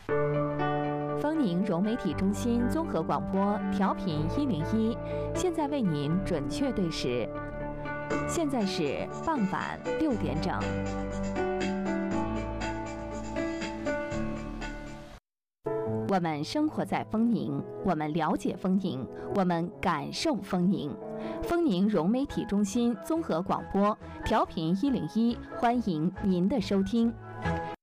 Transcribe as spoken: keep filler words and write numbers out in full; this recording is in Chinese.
丰宁融媒体中心综合广播调频一零一，现在为您准确对时，现在是傍晚六点整。我们生活在丰宁，我们了解丰宁，我们感受丰宁。丰宁融媒体中心综合广播调频一零一，欢迎您的收听。